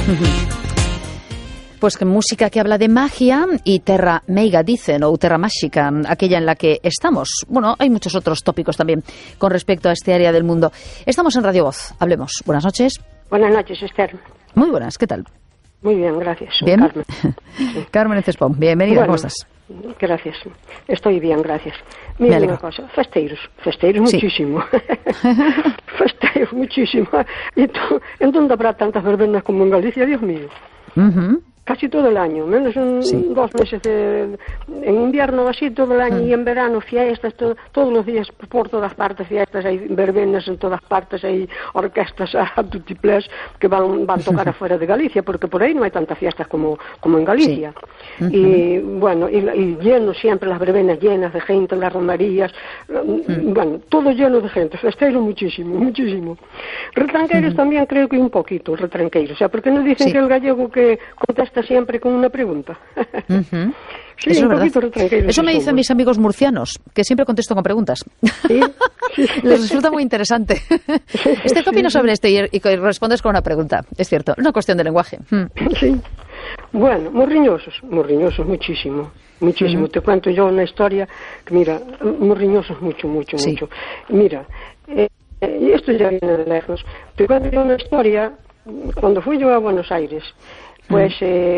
Pues música que habla de magia y terra meiga, dicen, o terra mágica, aquella en la que estamos. Bueno, hay muchos otros tópicos también con respecto a este área del mundo. Estamos en Radio Voz. Hablemos. Buenas noches. Buenas noches, Esther. Muy buenas. ¿Qué tal? Muy bien, gracias. ¿Bien? Carmen. Sí. Carmen Cespón, bienvenida. Bueno, ¿cómo estás? Gracias. Estoy bien, gracias. Mira una cosa, festeiros muchísimo. Festeiros muchísimo. ¿En dónde habrá tantas verbenas como en Galicia, Dios mío? Casi todo el año, menos en 2 meses en invierno, así todo el año, y en verano fiestas, todos los días por todas partes fiestas, hay verbenas en todas partes, hay orquestas a tutiplés que van a tocar afuera de Galicia, porque por ahí no hay tantas fiestas como en Galicia. Y bueno, y lleno siempre, las verbenas llenas de gente, las romerías, bueno, todo lleno de gente, festeiro muchísimo, muchísimo. Retranqueiros también creo que un poquito, retranqueiros, o sea, porque nos dicen que el gallego que contesta siempre con una pregunta. Sí, eso un poquito retranqueiros. Eso me dicen mis amigos murcianos, que siempre contesto con preguntas. Sí. Les resulta muy interesante. ¿Qué opinas sobre esto? Y respondes con una pregunta. Es cierto, es una cuestión de lenguaje. Sí. Bueno, morriñosos muchísimo. Muchísimo. Te cuento yo una historia que, mira, morriñosos mucho. Mira, esto ya viene de lejos. Te cuento yo una historia. Cuando fui yo a Buenos Aires, pues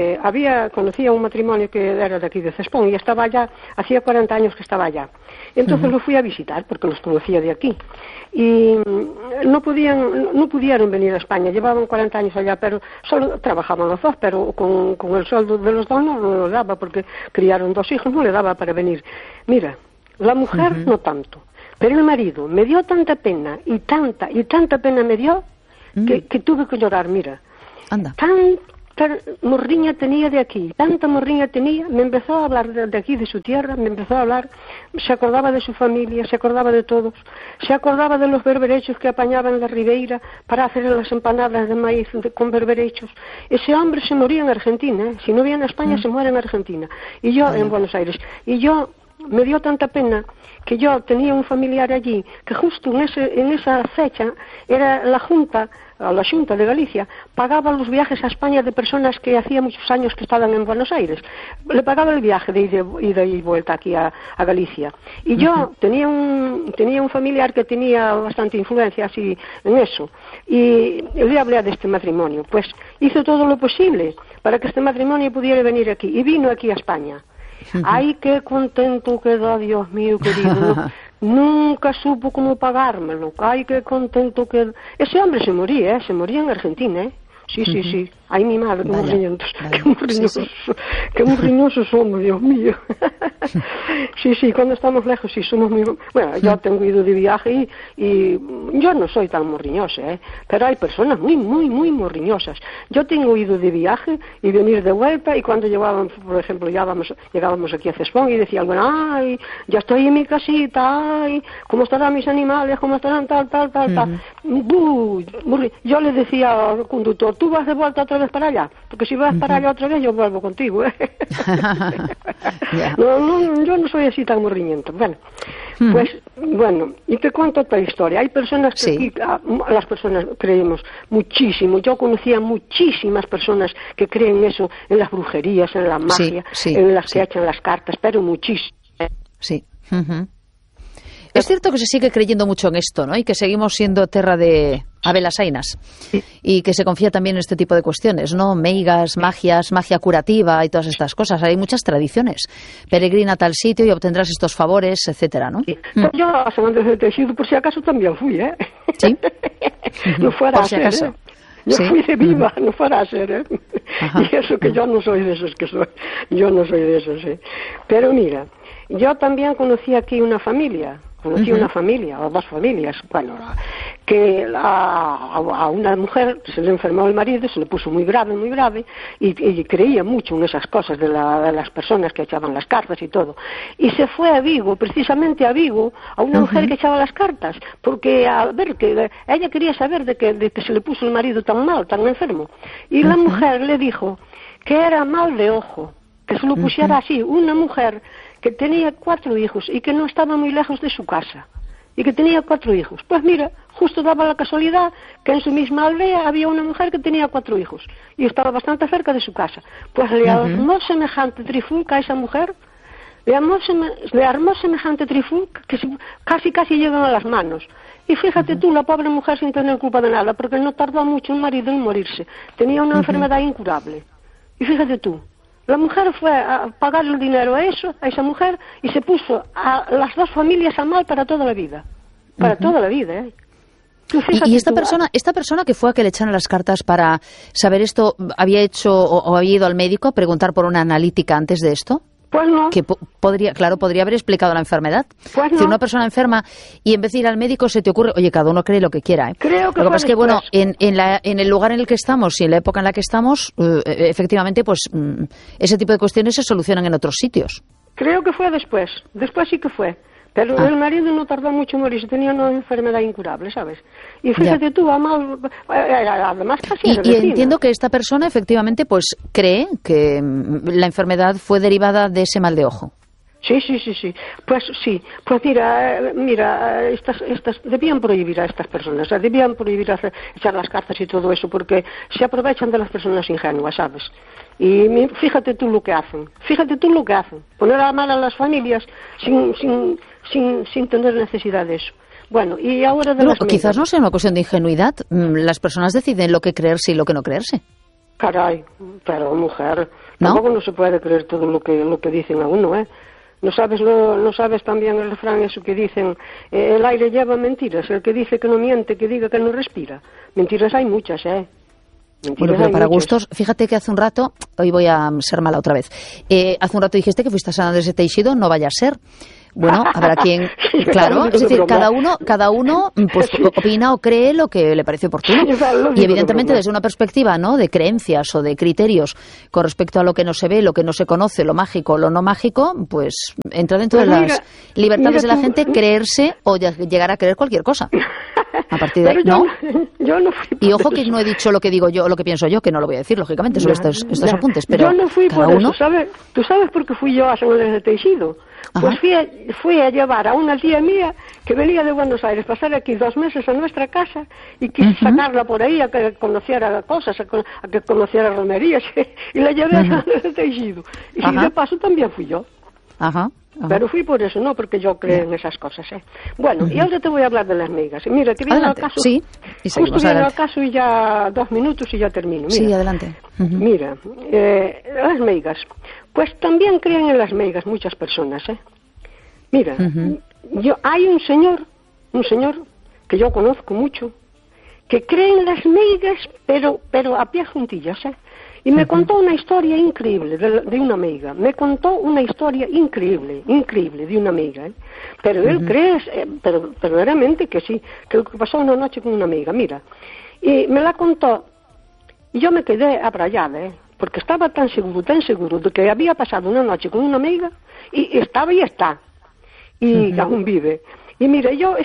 conocía un matrimonio que era de aquí de Cespón y estaba allá, hacía 40 años que estaba allá. Entonces lo fui a visitar porque los conocía de aquí. Y no pudieron venir a España, llevaban 40 años allá, pero solo trabajaban los dos, pero con el sueldo de los dos no le daba, porque criaron 2 hijos, no le daba para venir. Mira, la mujer no tanto, pero el marido me dio tanta pena, y tanta pena me dio, que tuve que llorar, mira. Anda. Tanta morriña tenía de aquí, tanta morriña tenía, me empezó a hablar de aquí, de su tierra, me empezó a hablar, se acordaba de su familia, se acordaba de todos, se acordaba de los berberechos que apañaban en la ribeira para hacer las empanadas de maíz con berberechos. Ese hombre se moría en Argentina, si no viene a España se muere en Argentina, y yo en Buenos Aires, y yo me dio tanta pena que yo tenía un familiar allí que justo en esa fecha era la Junta de Galicia pagaba los viajes a España de personas que hacía muchos años que estaban en Buenos Aires. Le pagaba el viaje de ida y vuelta aquí a Galicia. Y yo tenía un familiar que tenía bastante influencia así en eso. Y le hablé de este matrimonio. Pues hizo todo lo posible para que este matrimonio pudiera venir aquí. Y vino aquí a España. ¡Ay, qué contento quedó, Dios mío querido! Nunca supo cómo pagármelo. ¡Ay, qué contento quedó! Ese hombre se moría en Argentina, ¿eh? Sí. Ay, mi madre, qué morriñosos somos, Dios mío. Sí, cuando estamos lejos sí somos muy... Bueno, yo tengo ido de viaje y yo no soy tan morriñosa, pero hay personas muy morriñosas. Yo tengo ido de viaje y venir de vuelta, y cuando llegábamos, por ejemplo, llegábamos aquí a Cespón y decían, bueno, ay, ya estoy en mi casita, ay, ¿cómo estarán mis animales? ¿Cómo estarán tal? Yo le decía al conductor, tú vas de vuelta otra vez para allá, porque si vas para allá otra vez yo vuelvo contigo, No, yo no soy así tan morriñento. Bueno, pues bueno, y te cuento otra historia. Hay personas que aquí, las personas creemos muchísimo. Yo conocía muchísimas personas que creen eso, en las brujerías, en la magia, en las que echan las cartas, pero muchísimo. Sí. Es cierto que se sigue creyendo mucho en esto, ¿no? Y que seguimos siendo terra de abelasainas. Y que se confía también en este tipo de cuestiones, ¿no? Meigas, magias, magia curativa y todas estas cosas. Hay muchas tradiciones. Peregrina a tal sitio y obtendrás estos favores, etcétera, ¿no? Yo a San Andrés del Tejido, por si acaso, también fui, ¿eh? ¿Sí? No fuera por si acaso. A ser, Yo fui de viva, no fuera a ser, ¿eh? Y eso que yo no soy de esos que soy. Yo no soy de esos, ¿eh? Pero mira, yo también conocí aquí una familia. Una familia, o 2 familias, bueno, que a una mujer se le enfermó el marido, se le puso muy grave, y creía mucho en esas cosas de las personas que echaban las cartas y todo. Y se fue a Vigo, precisamente a Vigo, a una mujer que echaba las cartas, porque a ver, que ella quería saber de que se le puso el marido tan mal, tan enfermo. Y la mujer le dijo que era mal de ojo, que se lo pusiera así, una mujer que tenía 4 hijos y que no estaba muy lejos de su casa. y que tenía 4 hijos. Pues mira, justo daba la casualidad que en su misma aldea había una mujer que tenía 4 hijos y estaba bastante cerca de su casa. Pues le armó semejante trifulca a esa mujer, le armó semejante trifulca que casi llegan a las manos. Y fíjate tú, la pobre mujer sin tener culpa de nada, porque no tardó mucho el marido en morirse. Tenía una enfermedad incurable. Y fíjate tú, la mujer fue a pagar el dinero a esa mujer, y se puso a las 2 familias a mal para toda la vida. Para toda la vida, ¿eh? Y esta persona que fue a que le echaran las cartas para saber esto, ¿había hecho o había ido al médico a preguntar por una analítica antes de esto? Pues no. Que podría haber explicado la enfermedad. Pues no. Si una persona enferma y en vez de ir al médico se te ocurre, oye, cada uno cree lo que quiera, ¿eh? Creo que lo que pasa es que, bueno, en el lugar en el que estamos y en la época en la que estamos, efectivamente, pues ese tipo de cuestiones se solucionan en otros sitios. Creo que fue después. Después sí que fue. Pero el marido no tardó mucho en morirse, tenía una enfermedad incurable, ¿sabes? Y fíjate tú, además casi y entiendo que esta persona efectivamente pues cree que la enfermedad fue derivada de ese mal de ojo. Sí. Pues sí. Pues mira, estas debían prohibir a estas personas, o sea, debían prohibir echar las cartas y todo eso, porque se aprovechan de las personas ingenuas, ¿sabes? Y fíjate tú lo que hacen, poner a mal a las familias sin tener necesidad de eso. Bueno, y ahora de las quizás no sea una cuestión de ingenuidad, las personas deciden lo que creerse y lo que no creerse. Caray, pero mujer, ¿no? Tampoco no se puede creer todo lo que dicen a uno, ¿eh? No sabes también el refrán eso que dicen, el aire lleva mentiras, el que dice que no miente, que diga que no respira. Mentiras hay muchas, ¿eh? Bueno, pero para gustos, fíjate que hace un rato, hoy voy a ser mala otra vez, hace un rato dijiste que fuiste a San Andrés de Teixido, no vaya a ser. Bueno, habrá quien, claro, es decir, cada uno pues opina o cree lo que le parece oportuno. Y evidentemente desde una perspectiva, ¿no?, de creencias o de criterios con respecto a lo que no se ve, lo que no se conoce, lo mágico, lo no mágico, pues entra dentro de las libertades de la gente creerse o llegar a creer cualquier cosa. A partir de yo no fui y ojo que no he dicho lo que digo yo, lo que pienso yo, que no lo voy a decir, lógicamente, sobre estos apuntes, pero yo no fui cada por uno... eso, ¿sabes? ¿Tú sabes por qué fui yo a San Andrés de Teixido? Pues fui a llevar a una tía mía que venía de Buenos Aires, pasar aquí 2 meses a nuestra casa y quise sacarla por ahí a que conociera cosas, a que conociera romerías, y la llevé a San Andrés de Teixido. Y de paso también fui yo. Pero fui por eso, no porque yo creo en esas cosas, ¿eh? Bueno, y ahora te voy a hablar de las meigas. Mira, que viene al caso. Sí, y justo viene al caso y ya 2 minutos y ya termino. Mira, sí, adelante. Mira, las meigas. Pues también creen en las meigas muchas personas, ¿eh? Mira, hay un señor que yo conozco mucho, que cree en las meigas, pero a pie juntillas, ¿eh? Y me contó una historia increíble de una amiga. Me contó una historia increíble de una amiga, ¿eh? Pero él cree, pero verdaderamente que sí, que pasó una noche con una amiga, mira. Y me la contó, y yo me quedé abrayada, ¿eh? Porque estaba tan seguro de que había pasado una noche con una amiga, y estaba y está, y aún vive. Y mira, yo